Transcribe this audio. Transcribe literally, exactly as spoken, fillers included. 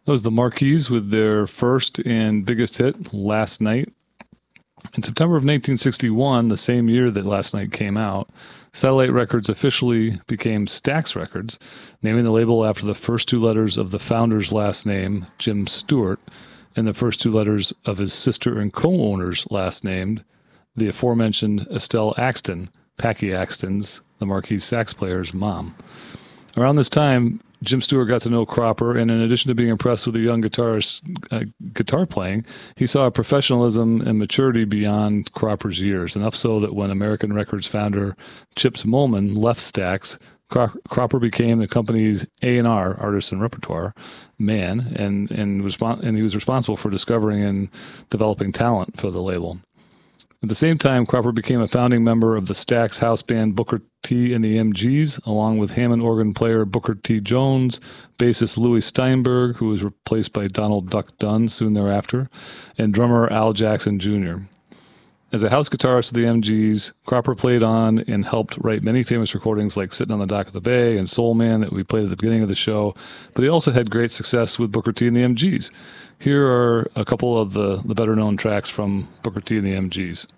That was the Marquis with their first and biggest hit, Last Night. In September of nineteen sixty-one, the same year that Last Night came out, Satellite Records officially became Stax Records, naming the label after the first two letters of the founder's last name, Jim Stewart, and the first two letters of his sister and co-owner's last name, the aforementioned Estelle Axton, Packy Axton's, the Marquis sax player's mom. Around this time, Jim Stewart got to know Cropper, and in addition to being impressed with the young guitarist's uh, guitar playing, he saw a professionalism and maturity beyond Cropper's years, enough so that when American Records founder Chips Moman left Stax, Cro- Cropper became the company's A and R, artist and repertoire, man, and, and, respons- and he was responsible for discovering and developing talent for the label. At the same time, Cropper became a founding member of the Stax house band Booker T and the M Gs, along with Hammond organ player Booker T. Jones, bassist Louis Steinberg, who was replaced by Donald Duck Dunn soon thereafter, and drummer Al Jackson Junior As a house guitarist of the M Gs, Cropper played on and helped write many famous recordings like Sitting on the Dock of the Bay and Soul Man that we played at the beginning of the show, but he also had great success with Booker T and the M Gs. Here are a couple of the, the better-known tracks from Booker T and the M Gs.